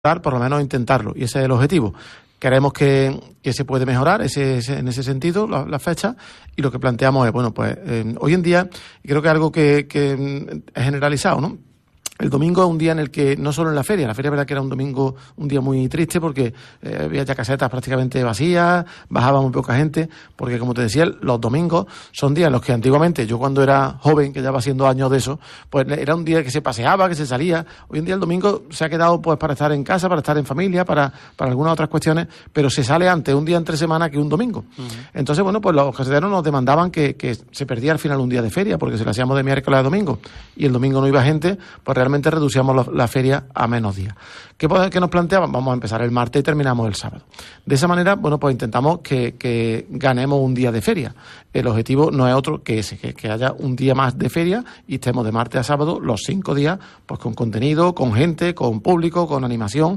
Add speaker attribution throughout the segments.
Speaker 1: por lo menos intentarlo, y ese es el objetivo. Creemos que se puede mejorar en ese sentido la fecha, y lo que planteamos es, bueno, pues hoy en día, y creo que es algo que es generalizado, ¿no? El domingo es un día en el que, no solo en la feria es verdad que era un domingo, un día muy triste porque había ya casetas prácticamente vacías, bajaba muy poca gente, porque como te decía, los domingos son días en los que antiguamente, yo cuando era joven, que ya va haciendo años de eso, pues era un día que se paseaba, que se salía. Hoy en día el domingo se ha quedado pues para estar en casa, para estar en familia, para algunas otras cuestiones, pero se sale antes un día entre semana que un domingo. Uh-huh. Entonces, bueno, pues los caseteros nos demandaban que se perdía al final un día de feria, porque si lo hacíamos de miércoles a domingo y el domingo no iba gente, pues realmente reducíamos la feria a menos días. ¿Qué nos planteaban? Vamos a empezar el martes y terminamos el sábado. De esa manera, bueno, pues intentamos que ganemos un día de feria. El objetivo no es otro que ese, que haya un día más de feria y estemos de martes a sábado los 5 días, pues con contenido, con gente, con público, con animación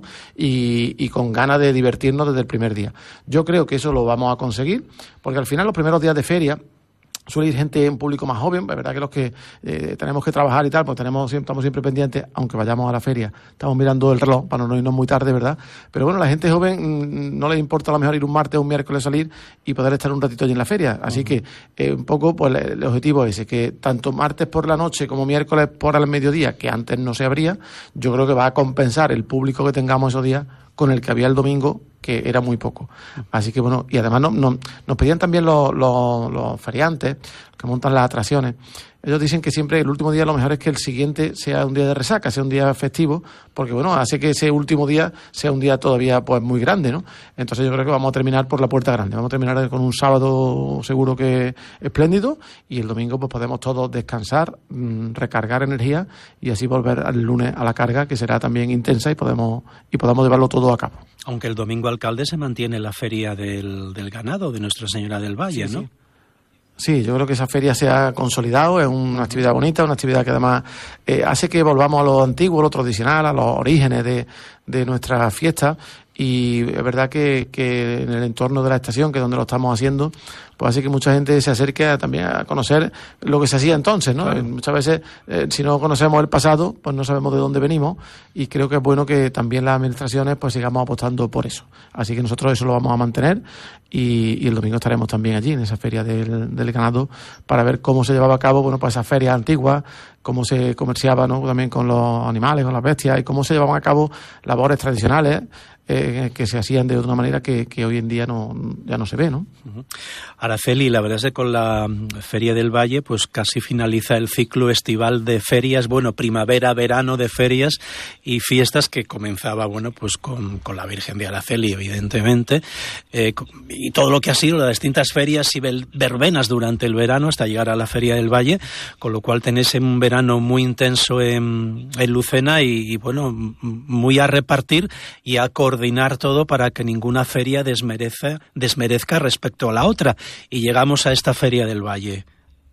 Speaker 1: y con ganas de divertirnos desde el primer día. Yo creo que eso lo vamos a conseguir, porque al final los primeros días de feria suele ir gente, un público más joven, es verdad que los que tenemos que trabajar y tal, pues estamos siempre pendientes, aunque vayamos a la feria, estamos mirando el reloj para no irnos muy tarde, ¿verdad? Pero bueno, la gente joven no les importa a lo mejor ir un martes o un miércoles salir y poder estar un ratito allí en la feria, así que un poco pues el objetivo es ese, que tanto martes por la noche como miércoles por el mediodía, que antes no se abría, yo creo que va a compensar el público que tengamos esos días con el que había el domingo, que era muy poco. Así que bueno, y además nos pedían también los feriantes que montan las atracciones. Ellos dicen que siempre el último día lo mejor es que el siguiente sea un día de resaca, sea un día festivo, porque bueno, hace que ese último día sea un día todavía pues muy grande, ¿no? Entonces yo creo que vamos a terminar por la puerta grande, vamos a terminar con un sábado seguro que espléndido, y el domingo pues podemos todos descansar, recargar energía y así volver al lunes a la carga, que será también intensa y podamos llevarlo todo a cabo.
Speaker 2: Aunque el domingo, alcalde, se mantiene la feria del ganado de Nuestra Señora del Valle, sí, ¿no?
Speaker 1: Sí, yo creo que esa feria se ha consolidado, es una actividad bonita, una actividad que además hace que volvamos a lo antiguo, a lo tradicional, a los orígenes de nuestra fiesta, y es verdad que en el entorno de la estación, que es donde lo estamos haciendo, pues hace que mucha gente se acerque también a conocer lo que se hacía entonces, ¿no? Claro. Muchas veces, si no conocemos el pasado, pues no sabemos de dónde venimos, y creo que es bueno que también las administraciones pues sigamos apostando por eso. Así que nosotros eso lo vamos a mantener, y el domingo estaremos también allí, en esa feria del ganado, para ver cómo se llevaba a cabo, bueno, pues esas ferias antiguas, cómo se comerciaba, ¿no? También con los animales, con las bestias, y cómo se llevaban a cabo labores tradicionales, que se hacían de una manera que hoy en día ya no se ve, ¿no?
Speaker 2: Araceli, la verdad es que con la Feria del Valle pues casi finaliza el ciclo estival de ferias, bueno, primavera, verano de ferias y fiestas, que comenzaba, bueno, pues con la Virgen de Araceli, evidentemente, y todo lo que ha sido las distintas ferias y verbenas durante el verano hasta llegar a la Feria del Valle, con lo cual tenés un verano muy intenso en Lucena y bueno, muy a repartir y a coordinar todo para que ninguna feria desmerezca respecto a la otra, y llegamos a esta Feria del Valle.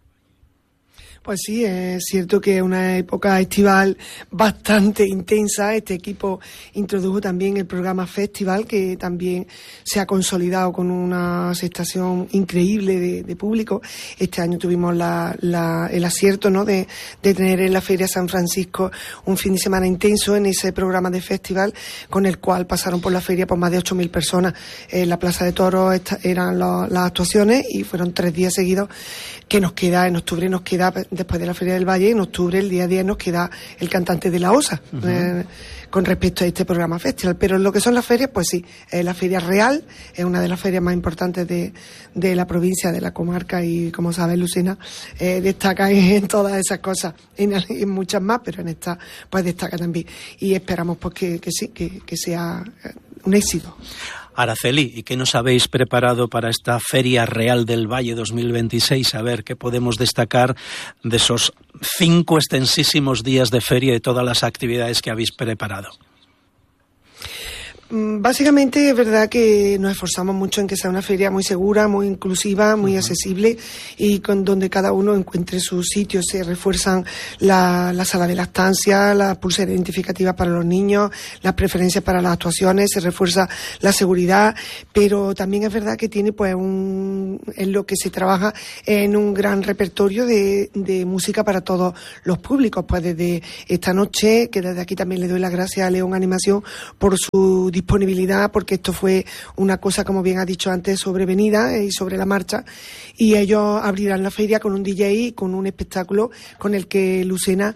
Speaker 3: Pues sí, es cierto que es una época estival bastante intensa. Este equipo introdujo también el programa Festival, que también se ha consolidado con una aceptación increíble de público. Este año tuvimos el acierto, ¿no?, de tener en la Feria San Francisco un fin de semana intenso en ese programa de festival, con el cual pasaron por la feria pues más de 8.000 personas. En la Plaza de Toros eran las actuaciones, y fueron 3 días seguidos. Que nos queda, en octubre nos queda, después de la Feria del Valle, en octubre, el día 10, nos queda el cantante de la OSA, con respecto a este programa Festival. Pero en lo que son las ferias, pues sí, la Feria Real es una de las ferias más importantes de la provincia, de la comarca, y como sabes, Lucena destaca en todas esas cosas, en muchas más, pero en esta pues destaca también, y esperamos pues que sea un éxito.
Speaker 2: Araceli, ¿y qué nos habéis preparado para esta Feria Real del Valle 2026? A ver, ¿qué podemos destacar de esos 5 extensísimos días de feria y todas las actividades que habéis preparado?
Speaker 3: Básicamente es verdad que nos esforzamos mucho en que sea una feria muy segura, muy inclusiva, muy accesible y con donde cada uno encuentre su sitio. Se refuerzan la sala de lactancia, las pulseras identificativas para los niños, las preferencias para las actuaciones, se refuerza la seguridad, pero también es verdad que tiene pues en lo que se trabaja en un gran repertorio de música para todos los públicos, pues desde esta noche, que desde aquí también le doy las gracias a León Animación por su disponibilidad, porque esto fue una cosa, como bien ha dicho antes, sobrevenida y sobre la marcha, y ellos abrirán la feria con un DJ y con un espectáculo con el que Lucena,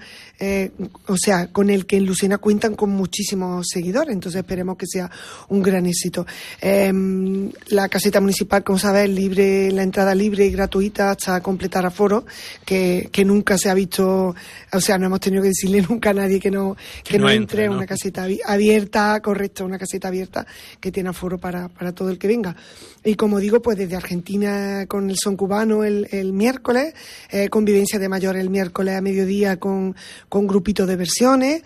Speaker 3: con el que en Lucena cuentan con muchísimos seguidores, entonces esperemos que sea un gran éxito. La caseta municipal, como sabes, es libre, la entrada libre y gratuita hasta completar aforo, que nunca se ha visto, o sea, no hemos tenido que decirle nunca a nadie que no entre, ¿no? Una caseta abierta, correcto, una caseta abierta que tiene aforo para todo el que venga. Y como digo, pues desde Argentina con el son cubano el miércoles, convivencia de mayores el miércoles a mediodía con grupitos de versiones.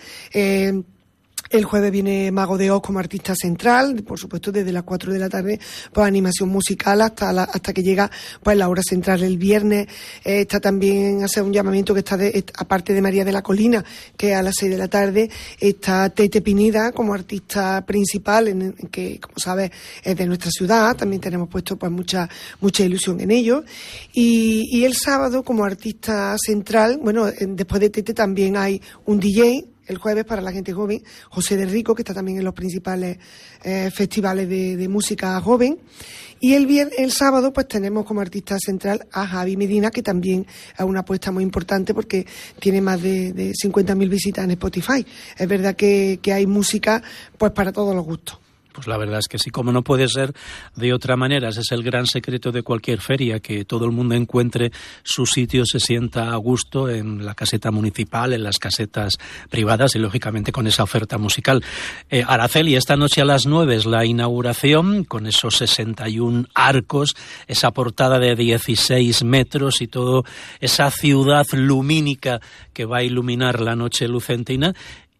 Speaker 3: El jueves viene Mago de Oz como artista central, por supuesto desde las 4 de la tarde, pues animación musical hasta que llega pues la hora central. El viernes está también, hace un llamamiento que está aparte de María de la Colina, que a las 6 de la tarde está Tete Pinida como artista principal, que como sabes es de nuestra ciudad, también tenemos puesto pues mucha ilusión en ello. Y el sábado como artista central, bueno, después de Tete también hay un DJ, el jueves para la gente joven, José de Rico, que está también en los principales festivales de música joven. Y el sábado pues tenemos como artista central a Javi Medina, que también es una apuesta muy importante porque tiene más de 50.000 visitas en Spotify. Es verdad que hay música pues para todos los gustos.
Speaker 2: Pues la verdad es que sí, como no puede ser de otra manera. Ese es el gran secreto de cualquier feria, que todo el mundo encuentre su sitio, se sienta a gusto en la caseta municipal, en las casetas privadas y lógicamente con esa oferta musical. Araceli, esta noche a las 9 es la inauguración con esos 61 arcos, esa portada de 16 metros y todo esa ciudad lumínica que va a iluminar la noche lucentina.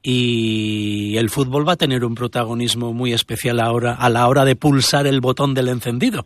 Speaker 2: Y el fútbol va a tener un protagonismo muy especial ahora a la hora de pulsar el botón del encendido.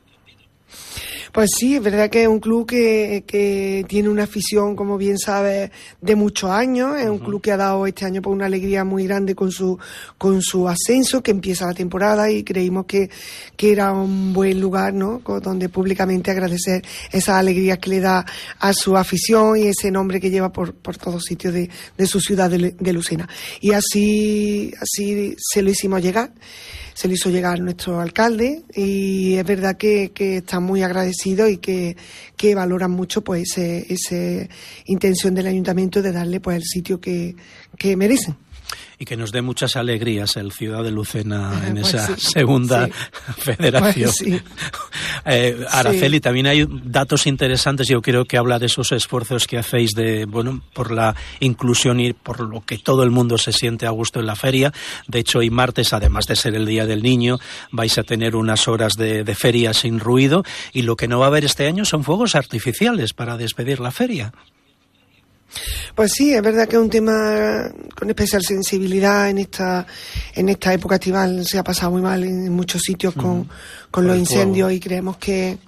Speaker 3: Pues sí, es verdad que es un club que tiene una afición, como bien sabes, de muchos años. Es un club que ha dado este año pues una alegría muy grande con su ascenso, que empieza la temporada, y creímos que era un buen lugar, ¿no?, donde públicamente agradecer esas alegrías que le da a su afición y ese nombre que lleva por todos sitios de su ciudad de Lucena. Y así se lo hicimos llegar. Se lo hizo llegar nuestro alcalde, y es verdad que están muy agradecidos y que valoran mucho pues esa intención del ayuntamiento de darle pues el sitio que merecen.
Speaker 2: Y que nos dé muchas alegrías el Ciudad de Lucena en
Speaker 3: pues
Speaker 2: esa
Speaker 3: sí,
Speaker 2: segunda federación.
Speaker 3: Pues sí.
Speaker 2: Araceli, también hay datos interesantes. Yo creo que habla de esos esfuerzos que hacéis por la inclusión y por lo que todo el mundo se siente a gusto en la feria. De hecho, hoy martes, además de ser el Día del Niño, vais a tener unas horas de feria sin ruido, y lo que no va a haber este año son fuegos artificiales para despedir la feria.
Speaker 3: Pues sí, es verdad que es un tema con especial sensibilidad en esta época estival. Se ha pasado muy mal en muchos sitios con los incendios, y creemos que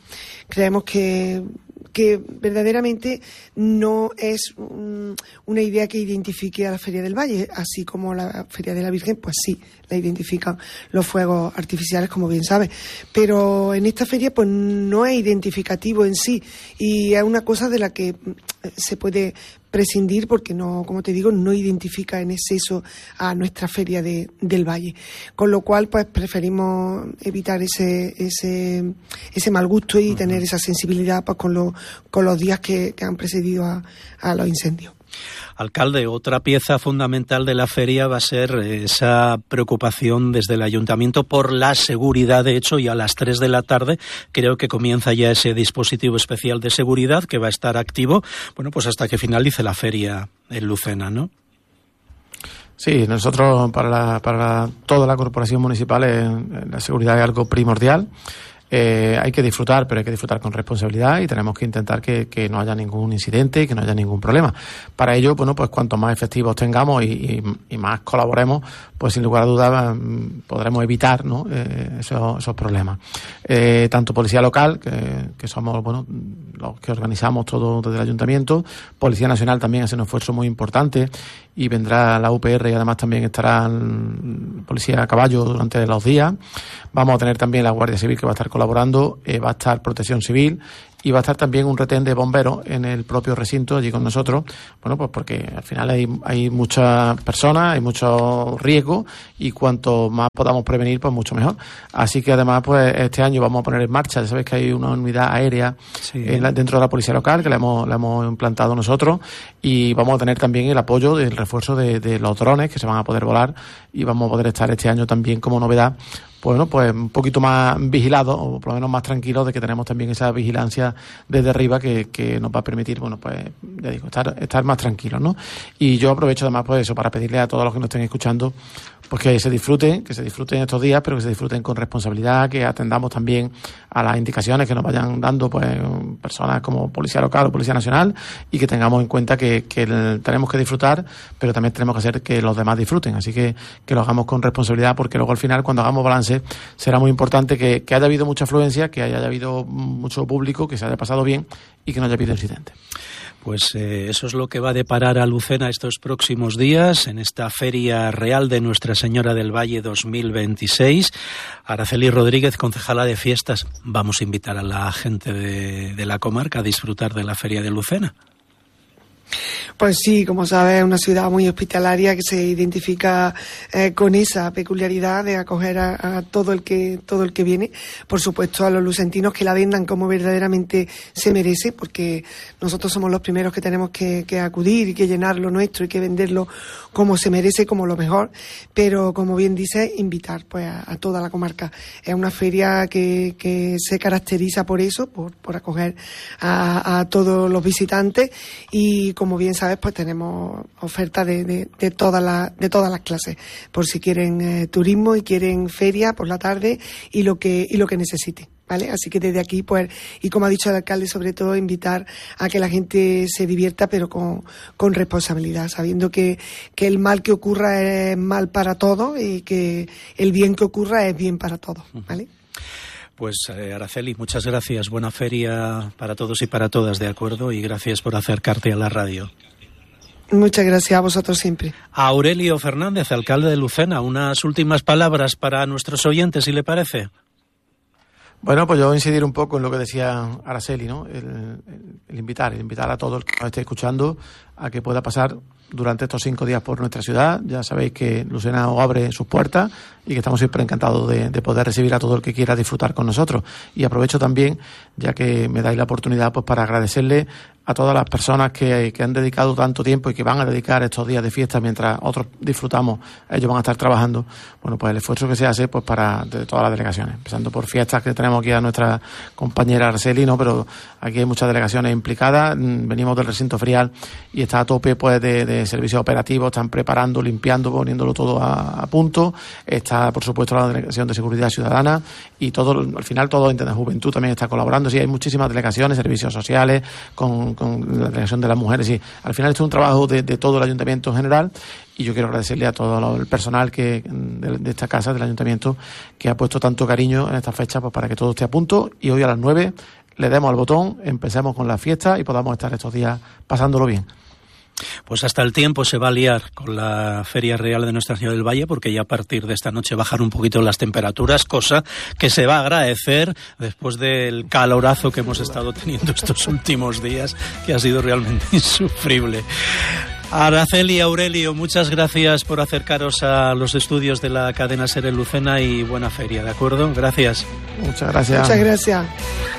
Speaker 3: verdaderamente no es una idea que identifique a la Feria del Valle, así como la Feria de la Virgen, pues sí, la identifican los fuegos artificiales, como bien sabes, pero en esta feria pues no es identificativo en sí, y es una cosa de la que se puede prescindir porque no, como te digo, no identifica en exceso a nuestra feria del Valle, con lo cual pues preferimos evitar ese mal gusto y tener esa sensibilidad pues con los días que han precedido a los incendios.
Speaker 2: Alcalde, otra pieza fundamental de la feria va a ser esa preocupación desde el ayuntamiento por la seguridad. De hecho, y a las 3 de la tarde creo que comienza ya ese dispositivo especial de seguridad que va a estar activo, bueno, pues hasta que finalice la feria en Lucena, ¿no?
Speaker 1: Sí, nosotros para toda la corporación municipal la seguridad es algo primordial. Hay que disfrutar, pero hay que disfrutar con responsabilidad, y tenemos que intentar que no haya ningún incidente y que no haya ningún problema. Para ello, bueno, pues cuanto más efectivos tengamos y más colaboremos, pues sin lugar a dudas podremos evitar, ¿no?, esos problemas. Tanto policía local, que somos, bueno, los que organizamos todo desde el ayuntamiento, Policía Nacional también hace un esfuerzo muy importante, y vendrá la UPR, y además también estará Policía a Caballo durante los días. Vamos a tener también la Guardia Civil, que va a estar colaborando, va a estar Protección Civil, y va a estar también un retén de bomberos en el propio recinto allí con nosotros, bueno, pues porque al final hay muchas personas, hay mucho riesgo, y cuanto más podamos prevenir, pues mucho mejor. Así que además, pues este año vamos a poner en marcha, ya sabéis que hay una unidad aérea dentro de la policía local, que la hemos implantado nosotros, y vamos a tener también el apoyo del refuerzo de los drones, que se van a poder volar, y vamos a poder estar este año también como novedad, bueno, pues un poquito más vigilados, o por lo menos más tranquilos, de que tenemos también esa vigilancia desde arriba que nos va a permitir, bueno, pues ya digo, estar más tranquilos, ¿no? Y yo aprovecho además, pues eso, para pedirle a todos los que nos estén escuchando, pues que se disfruten estos días, pero que se disfruten con responsabilidad, que atendamos también a las indicaciones que nos vayan dando, pues, personas como Policía Local o Policía Nacional, y que tengamos en cuenta que tenemos que disfrutar, pero también tenemos que hacer que los demás disfruten. Así que lo hagamos con responsabilidad, porque luego al final, cuando hagamos balance, será muy importante que haya habido mucha afluencia, que haya habido mucho público, que se haya pasado bien y que no haya habido incidentes.
Speaker 2: Pues eso es lo que va a deparar a Lucena estos próximos días en esta Feria Real de Nuestra Señora del Valle 2026. Araceli Rodríguez, concejala de Fiestas, vamos a invitar a la gente de la comarca a disfrutar de la Feria de Lucena.
Speaker 3: Pues sí, como sabes, es una ciudad muy hospitalaria que se identifica con esa peculiaridad de acoger a todo el que viene. Por supuesto, a los lucentinos, que la vendan como verdaderamente se merece, porque nosotros somos los primeros que tenemos que acudir y que llenar lo nuestro y que venderlo como se merece, como lo mejor. Pero, como bien dices, invitar pues a toda la comarca. Es una feria que se caracteriza por eso, por acoger a todos los visitantes, y como bien sabes, pues tenemos ofertas de todas las clases, por si quieren turismo y quieren feria por la tarde y lo que necesiten, ¿vale? Así que desde aquí, pues, y como ha dicho el alcalde, sobre todo invitar a que la gente se divierta, pero con responsabilidad, sabiendo que el mal que ocurra es mal para todos, y que el bien que ocurra es bien para todos, ¿vale?
Speaker 2: Pues Araceli, muchas gracias. Buena feria para todos y para todas, ¿de acuerdo? Y gracias por acercarte a la radio.
Speaker 3: Muchas gracias a vosotros siempre.
Speaker 2: Aurelio Fernández, alcalde de Lucena, unas últimas palabras para nuestros oyentes, si le parece.
Speaker 1: Bueno, pues yo voy a incidir un poco en lo que decía Araceli, ¿no? El invitar a todo el que nos esté escuchando a que pueda pasar durante estos 5 días por nuestra ciudad. Ya sabéis que Lucena os abre sus puertas y que estamos siempre encantados de poder recibir a todo el que quiera disfrutar con nosotros. Y aprovecho también, ya que me dais la oportunidad, pues para agradecerle a todas las personas que han dedicado tanto tiempo y que van a dedicar estos días de fiesta mientras otros disfrutamos. Ellos van a estar trabajando. Bueno, pues el esfuerzo que se hace, pues de todas las delegaciones, empezando por Fiestas, que tenemos aquí a nuestra compañera Araceli, ¿no? Pero aquí hay muchas delegaciones implicadas. Venimos del recinto ferial y está a tope, pues, de servicios operativos. Están preparando, limpiando, poniéndolo todo a punto. Está, por supuesto, la delegación de Seguridad Ciudadana, y todo, al final, todo Ente de Juventud también está colaborando. Sí, hay muchísimas delegaciones, servicios sociales, con la delegación de las mujeres. Sí, al final esto es un trabajo de todo el ayuntamiento en general, y yo quiero agradecerle a todo el personal de esta casa, del ayuntamiento, que ha puesto tanto cariño en esta fecha, pues para que todo esté a punto, y hoy a las 9 le demos al botón, empecemos con la fiesta y podamos estar estos días pasándolo bien.
Speaker 2: Pues hasta el tiempo se va a liar con la Feria Real de Nuestra Señora del Valle, porque ya a partir de esta noche bajan un poquito las temperaturas, cosa que se va a agradecer después del calorazo que hemos estado teniendo estos últimos días, que ha sido realmente insufrible. Araceli y Aurelio, muchas gracias por acercaros a los estudios de la cadena SER en Lucena, y buena feria, ¿de acuerdo? Gracias.
Speaker 1: Muchas gracias.
Speaker 3: Muchas gracias.